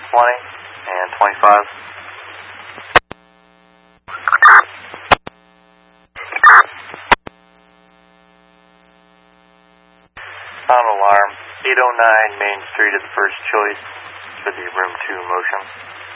and 25. On alarm, 809 Main Street is the first choice for the room 2 motion.